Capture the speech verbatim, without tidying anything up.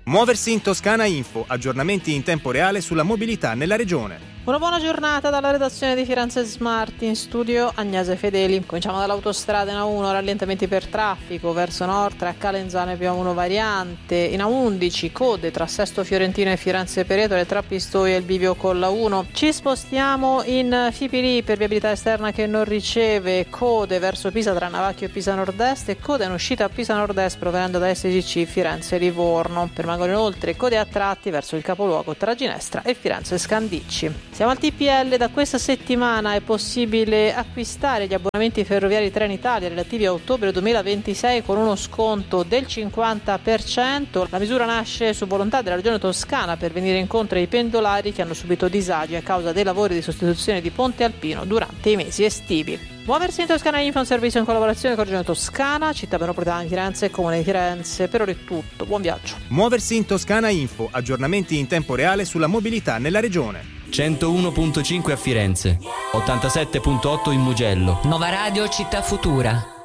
Muoversi in Toscana Info, aggiornamenti in tempo reale sulla mobilità nella regione. Una buona giornata dalla redazione di Firenze Smart, in studio Agnese Fedeli. Cominciamo dall'autostrada in A uno, rallentamenti per traffico verso nord tra Calenzano e P A uno variante, in A undici code tra Sesto Fiorentino e Firenze Peretole tra Pistoia e il bivio con l'A uno. Ci spostiamo in Fipili per viabilità esterna che non riceve, code verso Pisa tra Navacchio e Pisa Nord-Est e code in uscita a Pisa Nord-Est provenendo da S G C Firenze Livorno. Permangono inoltre code a tratti verso il capoluogo tra Ginestra e Firenze Scandicci. Siamo al T P L, da questa settimana è possibile acquistare gli abbonamenti ferroviari Trenitalia relativi a ottobre duemilaventisei con uno sconto del cinquanta per cento. La misura nasce su volontà della Regione Toscana per venire incontro ai pendolari che hanno subito disagi a causa dei lavori di sostituzione di Ponte Alpino durante i mesi estivi. Muoversi in Toscana Info è un servizio in collaborazione con Regione Toscana, Città Metropolitana di Firenze e Comune di Firenze. Per ora è tutto, buon viaggio. Muoversi in Toscana Info, aggiornamenti in tempo reale sulla mobilità nella regione. centouno virgola cinque a Firenze, ottantasette virgola otto in Mugello. Nova Radio Città Futura.